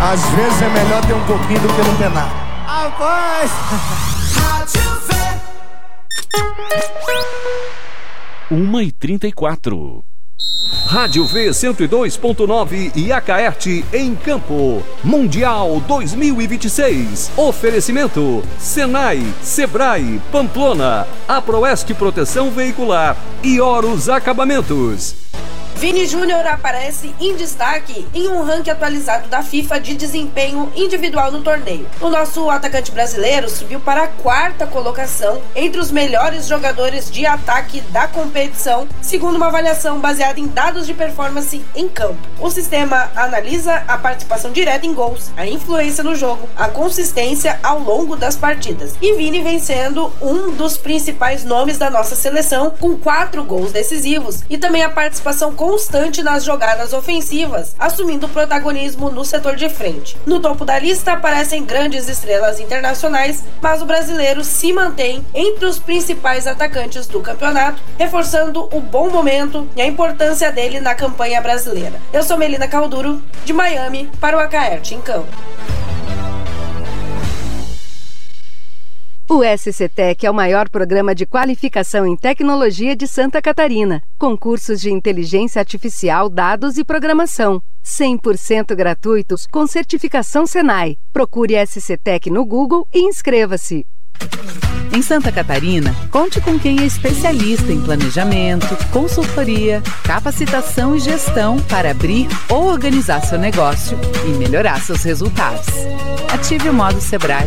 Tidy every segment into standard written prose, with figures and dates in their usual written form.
Às vezes é melhor ter um pouquinho do que não ter nada. Rapaz! 1h34. Rádio V 102.9 e Acaerte em Campo. Mundial 2026. Oferecimento: Senai, Sebrae, Pamplona, Aproeste Proteção Veicular e Horus Acabamentos. Vini Júnior aparece em destaque em um ranking atualizado da FIFA de desempenho individual no torneio. O nosso atacante brasileiro subiu para a 4ª colocação entre os melhores jogadores de ataque da competição, segundo uma avaliação baseada em dados de performance em campo. O sistema analisa a participação direta em gols, a influência no jogo, a consistência ao longo das partidas. E Vini vem sendo um dos principais nomes da nossa seleção, com 4 gols decisivos e também a participação constante nas jogadas ofensivas, assumindo protagonismo no setor de frente. No topo da lista aparecem grandes estrelas internacionais, mas o brasileiro se mantém entre os principais atacantes do campeonato, reforçando o bom momento e a importância dele na campanha brasileira. Eu sou Melina Calduro, de Miami, para o Acaerte em Campo. O SCTech é o maior programa de qualificação em tecnologia de Santa Catarina, com cursos de inteligência artificial, dados e programação. 100% gratuitos com certificação Senai. Procure SCTech no Google e inscreva-se. Em Santa Catarina, conte com quem é especialista em planejamento, consultoria, capacitação e gestão para abrir ou organizar seu negócio e melhorar seus resultados. Ative o modo Sebrae.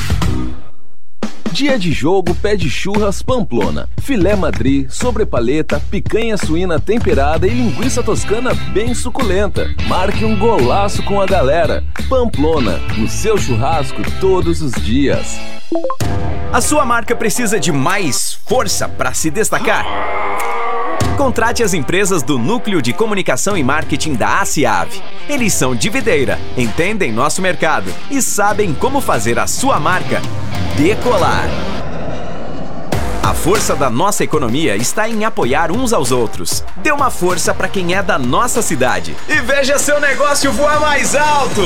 Dia de jogo pede churras Pamplona. Filé madri, sobrepaleta, picanha suína temperada e linguiça toscana bem suculenta. Marque um golaço com a galera. Pamplona, no seu churrasco todos os dias. A sua marca precisa de mais força para se destacar? Contrate as empresas do Núcleo de Comunicação e Marketing da ACIAV. Eles são de Videira, entendem nosso mercado e sabem como fazer a sua marca decolar. A força da nossa economia está em apoiar uns aos outros. Dê uma força para quem é da nossa cidade e veja seu negócio voar mais alto!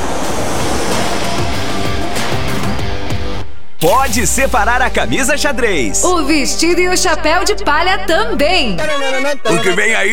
Pode separar a camisa xadrez, o vestido e o chapéu de palha também. O que vem aí